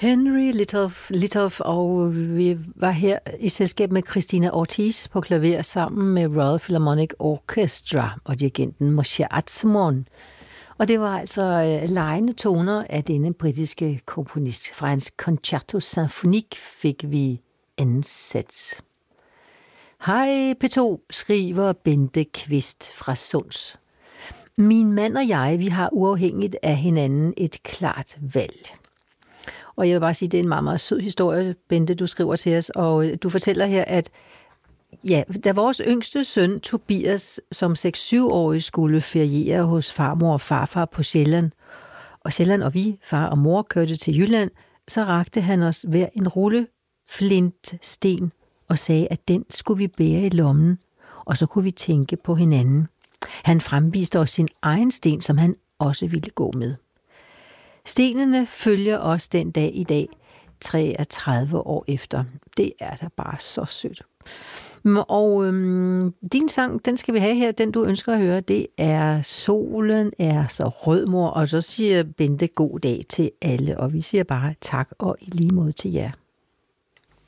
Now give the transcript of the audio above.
Henry Litoff, og vi var her i selskab med Christina Ortiz på klaver sammen med Royal Philharmonic Orchestra og dirigenten Moshe Atzmon. Og det var altså legende toner af denne britiske komponist. Fra hans Concerto Symphonique fik vi anden sats. Hej P2, skriver Bente Kvist fra Sunds. Min mand og jeg, vi har uafhængigt af hinanden et klart valg. Og jeg vil bare sige, det er en meget, meget sød historie, Bente, du skriver til os, og du fortæller her, at ja, da vores yngste søn, Tobias, som 6-7-årig skulle feriere hos farmor og farfar på Sjælland, og vi, far og mor, kørte til Jylland, så rakte han os hver en rulle flintsten og sagde, at den skulle vi bære i lommen, og så kunne vi tænke på hinanden. Han fremviste os sin egen sten, som han også ville gå med. Stenene følger os den dag i dag, 33 år efter. Det er da bare så sødt. Og din sang, den skal vi have her, den du ønsker at høre, det er Solen er så rød, mor, og så siger Bente god dag til alle, og vi siger bare tak og i lige måde til jer.